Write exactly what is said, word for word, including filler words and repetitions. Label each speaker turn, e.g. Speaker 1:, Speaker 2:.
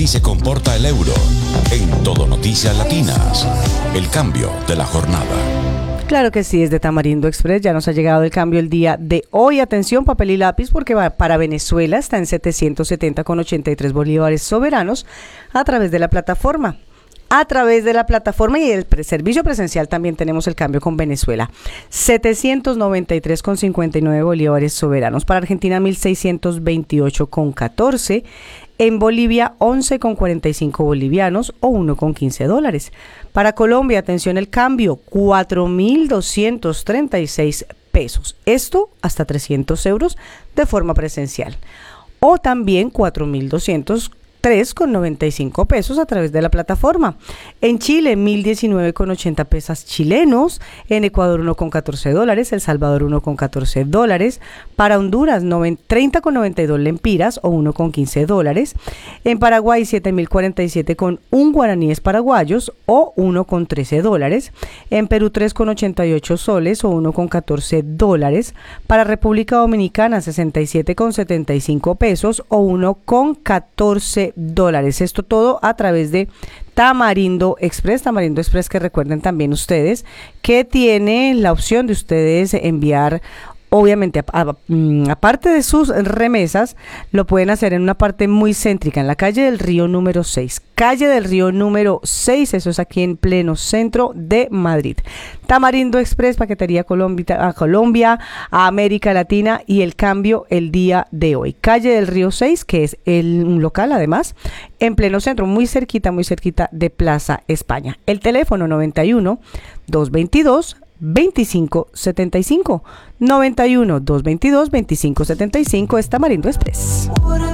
Speaker 1: Así se comporta el euro. En Todo Noticias Latinas, el cambio de la jornada.
Speaker 2: Claro que sí, es de Tamarindo Express. Ya nos ha llegado el cambio el día de hoy. Atención, papel y lápiz, porque va para Venezuela está en setecientos setenta con ochenta y tres bolívares soberanos a través de la plataforma. A través de la plataforma y el pre- servicio presencial también tenemos el cambio con Venezuela. setecientos noventa y tres con cincuenta y nueve bolívares soberanos. Para Argentina, mil seiscientos veintiocho con catorce. En Bolivia, once con cuarenta y cinco bolivianos o uno con quince dólares. Para Colombia, atención el cambio, cuatro mil doscientos treinta y seis pesos. Esto hasta trescientos euros de forma presencial. O también cuatro mil doscientos tres con noventa y cinco pesos a través de la plataforma. En Chile, mil diecinueve con ochenta pesos chilenos. En Ecuador, uno con catorce dólares. El Salvador, uno con catorce dólares. Para Honduras, treinta con noventa y dos lempiras o uno con quince dólares. En Paraguay, siete mil cuarenta y siete con un guaraníes paraguayos o uno con trece dólares. En Perú, tres con ochenta y ocho soles o uno con catorce dólares. Para República Dominicana, sesenta y siete con setenta y cinco pesos o uno con catorce dólares. Esto todo a través de Tamarindo Express. Tamarindo Express, que recuerden también ustedes que tiene la opción de ustedes enviar, obviamente, a, a, aparte de sus remesas, lo pueden hacer en una parte muy céntrica, en la calle del Río número seis. Calle del Río número seis, eso es aquí en pleno centro de Madrid. Tamarindo Express, paquetería Colombia, a Colombia, a América Latina y el cambio el día de hoy. Calle del Río seis, que es el, un local además, en pleno centro, muy cerquita, muy cerquita de Plaza España. El teléfono noventa y uno, doscientos veintidós, veinticinco setenta y cinco. noventa y uno, doscientos veintidós, veinticinco setenta y cinco es Tamarindo Express.